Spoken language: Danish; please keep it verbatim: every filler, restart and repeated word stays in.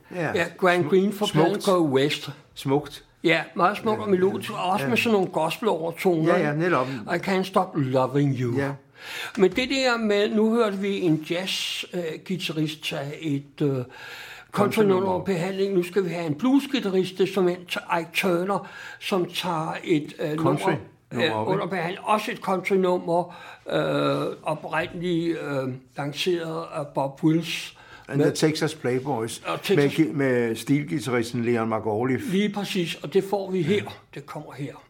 Ja, ja Grant Green for pladen Go West. Smukt. Ja, meget smukt og melodisk, og også ja. med sådan nogle gospel-overtoner. Ja, ja, netop. I Can't Stop Loving You. Ja. Men det der med, nu hørte vi en jazz-guitarist tage et uh, country-nummer behandling. Nu skal vi have en blues-guitarist, som Ike Turner, som tager et uh, nummer uh, under behandling. Også et country-nummer, uh, oprindeligt uh, lanceret af Bob Wills. And the Texas Playboys, Texas... med, med stilguitaristen Leon McAuliffe. Lige præcis, og det får vi her. Det kommer her.